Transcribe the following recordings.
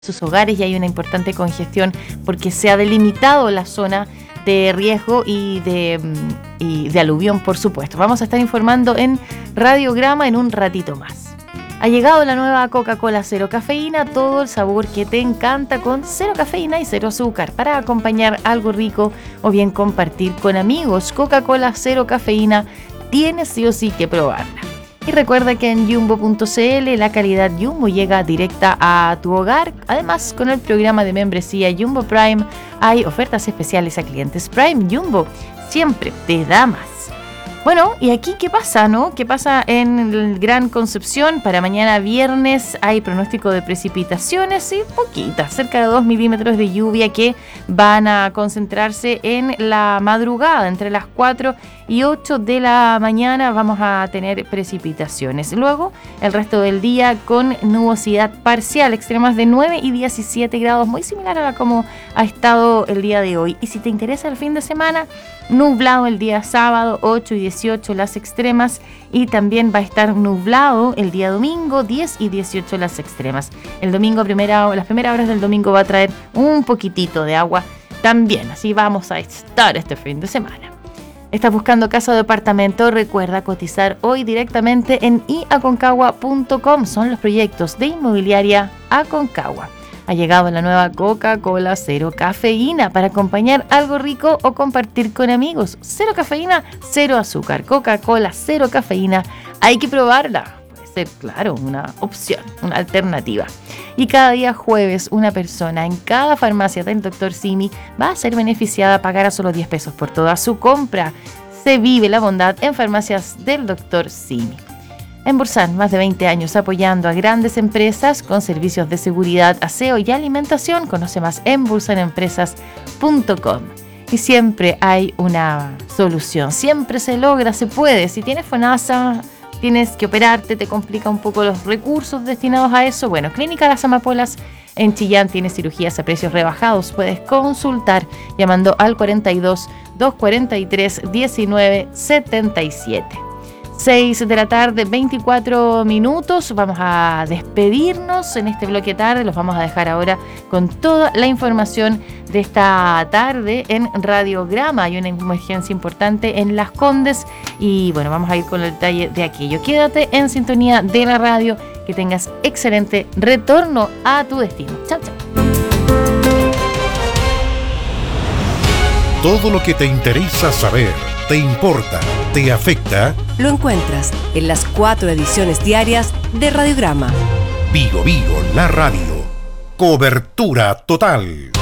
sus hogares y hay una importante congestión porque se ha delimitado la zona de riesgo y de aluvión, por supuesto. Vamos a estar informando en Radiograma en un ratito más. Ha llegado la nueva Coca-Cola Cero Cafeína, todo el sabor que te encanta con cero cafeína y cero azúcar para acompañar algo rico o bien compartir con amigos. Coca-Cola Cero Cafeína, tienes sí o sí que probarla. Y recuerda que en Jumbo.cl la calidad Jumbo llega directa a tu hogar. Además, con el programa de membresía Jumbo Prime hay ofertas especiales a clientes Prime. Jumbo siempre te da más. Bueno, ¿y aquí qué pasa, no? ¿Qué pasa en el Gran Concepción? Para mañana viernes hay pronóstico de precipitaciones y poquitas, cerca de 2 milímetros de lluvia que van a concentrarse en la madrugada. Entre las 4 y 8 de la mañana vamos a tener precipitaciones. Luego, el resto del día con nubosidad parcial, extremas de 9 y 17 grados, muy similar a como ha estado el día de hoy. Y si te interesa el fin de semana, nublado el día sábado, 8 y 18 las extremas, y también va a estar nublado el día domingo, 10 y 18 las extremas. El domingo, las primeras horas del domingo va a traer un poquitito de agua también, así vamos a estar este fin de semana. ¿Estás buscando casa o departamento? Recuerda cotizar hoy directamente en iaconcagua.com. Son los proyectos de inmobiliaria Aconcagua. Ha llegado la nueva Coca-Cola Cero Cafeína para acompañar algo rico o compartir con amigos. Cero cafeína, cero azúcar. Coca-Cola Cero Cafeína, hay que probarla. Puede ser, claro, una opción, una alternativa. Y cada día jueves, una persona en cada farmacia del Dr. Simi va a ser beneficiada a pagar a solo 10 pesos por toda su compra. Se vive la bondad en farmacias del Dr. Simi. En Bursan, más de 20 años apoyando a grandes empresas con servicios de seguridad, aseo y alimentación. Conoce más en bursanempresas.com. Y siempre hay una solución, siempre se logra, se puede. Si tienes FONASA, tienes que operarte, te complica un poco los recursos destinados a eso. Bueno, Clínica Las Amapolas en Chillán tiene cirugías a precios rebajados. Puedes consultar llamando al 42 243 1977. 6 de la tarde, 24 minutos. Vamos a despedirnos en este bloque tarde. Los vamos a dejar ahora con toda la información de esta tarde en Radiograma. Hay una emergencia importante en Las Condes y bueno, vamos a ir con el detalle de aquello. Quédate en sintonía de la radio. Que tengas excelente retorno a tu destino. Chao, chao. Todo lo que te interesa saber, te importa, te afecta, lo encuentras en las 4 ediciones diarias de Radiograma. Vigo Vigo, la radio. Cobertura total.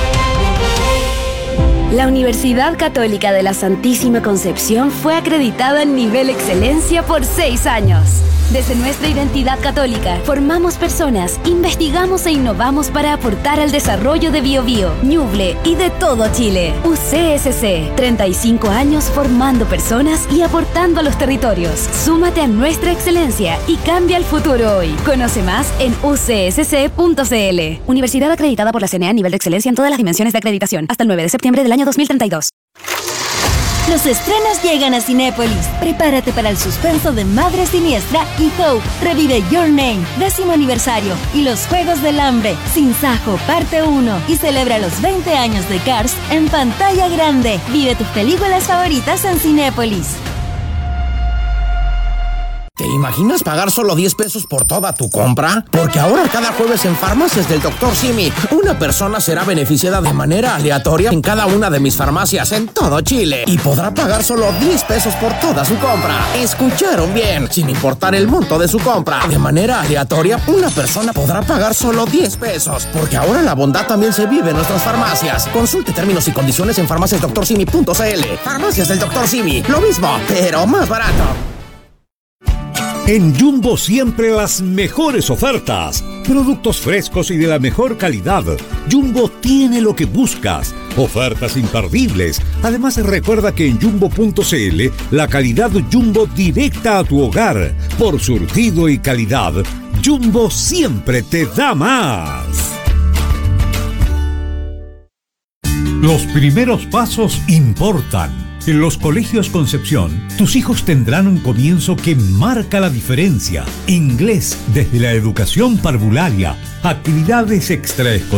La Universidad Católica de la Santísima Concepción fue acreditada en nivel excelencia por 6 años. Desde nuestra identidad católica, formamos personas, investigamos e innovamos para aportar al desarrollo de Biobío, Ñuble y de todo Chile. UCSC, 35 años formando personas y aportando a los territorios. Súmate a nuestra excelencia y cambia el futuro hoy. Conoce más en ucsc.cl. Universidad acreditada por la CNA a nivel de excelencia en todas las dimensiones de acreditación. Hasta el 9 de septiembre del año 2032. Los estrenos llegan a Cinépolis. Prepárate para el suspenso de Madre Siniestra y Hope. Revive Your Name, 10º aniversario. Y Los Juegos del Hambre, Sin Sajo, parte 1. Y celebra los 20 años de Cars en pantalla grande. Vive tus películas favoritas en Cinépolis. ¿Te imaginas pagar solo 10 pesos por toda tu compra? Porque ahora cada jueves en farmacias del Dr. Simi, una persona será beneficiada de manera aleatoria en cada una de mis farmacias en todo Chile. Y podrá pagar solo 10 pesos por toda su compra. ¿Escucharon bien? Sin importar el monto de su compra. De manera aleatoria, una persona podrá pagar solo 10 pesos. Porque ahora la bondad también se vive en nuestras farmacias. Consulte términos y condiciones en farmaciasdrsimi.cl. Farmacias del Dr. Simi. Lo mismo, pero más barato. En Jumbo siempre las mejores ofertas. Productos frescos y de la mejor calidad. Jumbo tiene lo que buscas. Ofertas imperdibles. Además recuerda que en Jumbo.cl la calidad Jumbo directa a tu hogar. Por surtido y calidad, Jumbo siempre te da más. Los primeros pasos importan. En los colegios Concepción, tus hijos tendrán un comienzo que marca la diferencia. Inglés desde la educación parvularia, actividades extraescolares